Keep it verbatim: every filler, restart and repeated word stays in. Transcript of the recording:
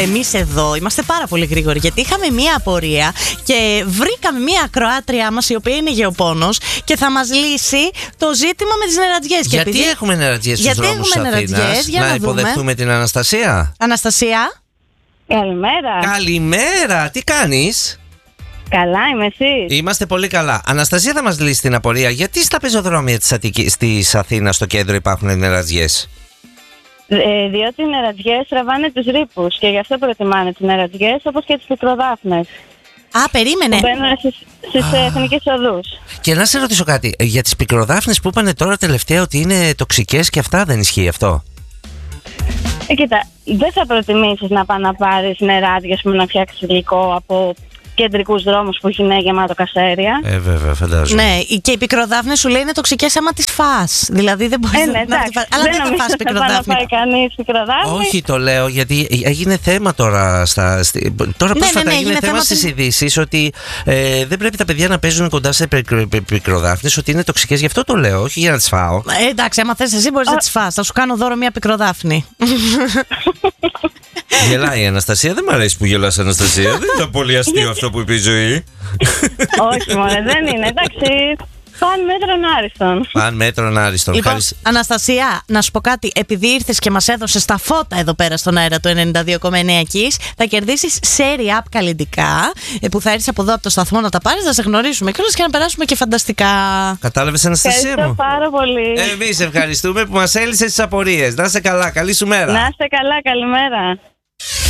εμείς εδώ είμαστε πάρα πολύ γρήγοροι, γιατί είχαμε μία απορία και βρήκαμε μία ακροάτριά μας η οποία είναι γεωπόνος και θα μας λύσει το ζήτημα με τις νερατζιές. Γιατί επειδή... έχουμε νερατζιές στους δρόμους της Αθήνας? Για να, να υποδεχτούμε την Αναστασία. Αναστασία. Καλημέρα. Καλημέρα, τι κάνεις? Καλά, είμαι εσύ? Είμαστε πολύ καλά. Αναστασία θα μας λύσει την απορία. Γιατί στα πεζοδρόμια της, Αττικής, της Αθήνας στο κέντρο υπάρχουν νερατζιές? Ε, διότι οι νερατζιές τραβάνε τους ρήπους και γι' αυτό προτιμάνε τις νερατζιές, όπως και τις πικροδάφνες. Α, περίμενε. Που μπαίνουν στις, στις εθνικές οδούς. Και να σε ρωτήσω κάτι. Για τις πικροδάφνες που είπανε τώρα τελευταία ότι είναι τοξικές και αυτά, δεν ισχύει αυτό? Ε, κοίτα, δεν θα προτιμήσεις να πας να πάρεις νεράτια που να φτιάξεις υλικό από κεντρικούς δρόμους που είναι γεμάτο κασέρια. Ε, βέβαια, φαντάζομαι. Ναι, και οι πικροδάφνες σου λέει είναι τοξικές άμα τις φας. Δηλαδή δεν μπορείς ε, ναι, να τις φας. Αλλά δεν δεν θα φας πικροδάφνη. Δεν θα πάει κανείς πικροδάφνη. Όχι, το λέω γιατί έγινε θέμα τώρα. Στα, στη, τώρα ναι, πρόσφατα ναι, ναι, έγινε θέμα, θέμα στις ειδήσεις ότι ε, δεν πρέπει τα παιδιά να παίζουν κοντά σε πικροδάφνες, ότι είναι τοξικές. Γι' αυτό το λέω, όχι για να τις φάω. Ε, εντάξει, άμα θες εσύ μπορείς να τις φας. Θα σου κάνω δώρο μια πικροδάφνη. Γελάει η Αναστασία, δεν μ' αρέσει που γελάς, Αναστασία. Δεν ήταν πολύ αστείο αυτό που είπε η ζωή. Όχι, μωρέ, δεν είναι. Εντάξει, παν μέτρον άριστον. Παν μέτρον άριστον. Λοιπόν, Χαρισ... Αναστασία, να σου πω κάτι. Επειδή ήρθες και μας έδωσες τα φώτα εδώ πέρα στον αέρα του ενενήντα δύο κόμμα εννέα Kiss, θα κερδίσεις Seri App καλλυντικά που θα έρθεις από εδώ από το σταθμό να τα πάρεις, να σε γνωρίσουμε κιόλας και να περάσουμε και φανταστικά. Κατάλαβες, Αναστασία μου? Ευχαριστώ πάρα πολύ. Εμείς ευχαριστούμε που μας έλυσες τις απορίες. Να είσαι καλά, καλή σου μέρα. Να είστε καλά, καλημέρα.